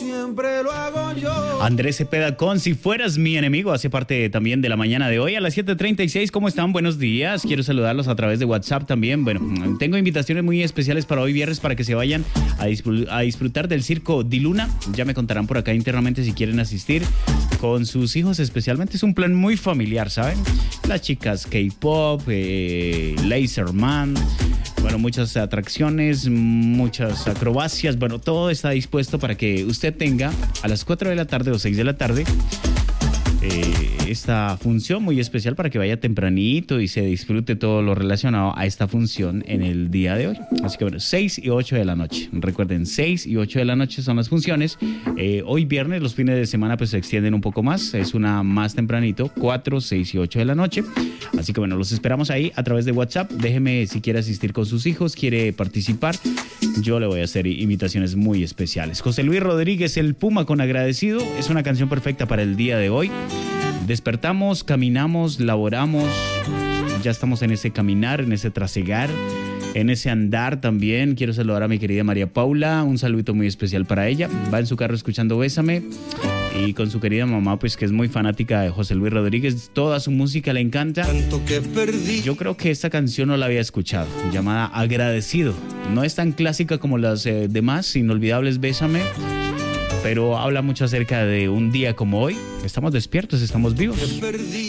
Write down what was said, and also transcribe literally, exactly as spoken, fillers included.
siempre lo hago yo. Andrés Cepeda con Si Fueras Mi Enemigo hace parte también de la mañana de hoy a las siete treinta y seis. ¿Cómo están? Buenos días. Quiero saludarlos a través de WhatsApp también. Bueno, tengo invitaciones muy especiales para hoy viernes para que se vayan a, disfr- a disfrutar del circo Di Luna. Ya me contarán por acá internamente si quieren asistir con sus hijos especialmente. Es un plan muy familiar, ¿saben? Las chicas K-pop, eh, Laserman, bueno, muchas atracciones, muchas acrobacias. Bueno, todo está dispuesto para que usted tenga a las cuatro de la tarde o seis de la tarde eh, esta función muy especial para que vaya tempranito y se disfrute todo lo relacionado a esta función en el día de hoy. Así que bueno, seis y ocho de la noche. Recuerden, seis y ocho de la noche son las funciones. Eh, hoy viernes, los fines de semana pues se extienden un poco más. Es una más tempranito, cuatro, seis y ocho de la noche. Así que bueno, los esperamos ahí a través de WhatsApp. Déjeme si quiere asistir con sus hijos, quiere participar. Yo le voy a hacer invitaciones muy especiales. José Luis Rodríguez, El Puma con Agradecido. Es una canción perfecta para el día de hoy. Despertamos, caminamos, laboramos. Ya estamos en ese caminar, en ese trasegar, en ese andar también. Quiero saludar a mi querida María Paula. Un saludito muy especial para ella. Va en su carro escuchando Bésame. Y con su querida mamá, pues que es muy fanática de José Luis Rodríguez. Toda su música le encanta. Tanto que perdí. Yo creo que esta canción no la había escuchado, llamada Agradecido. No es tan clásica como las eh, demás, Inolvidables, Bésame, pero habla mucho acerca de un día como hoy. Estamos despiertos, estamos vivos. Perdí.